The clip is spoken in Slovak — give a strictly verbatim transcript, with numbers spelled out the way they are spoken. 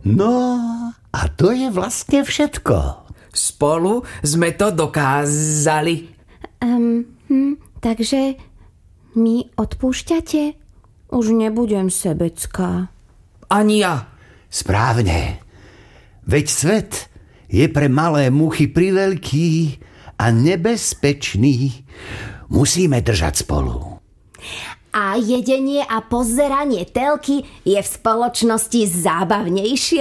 No, a to je vlastne všetko. Spolu sme to dokázali. Um, hm, takže mi odpúšťate? Už nebudem sebecká. Ani ja. Správne. Veď svet je pre malé muchy priveľký a nebezpečný. Musíme držať spolu. A jedenie a pozeranie telky je v spoločnosti zábavnejšie?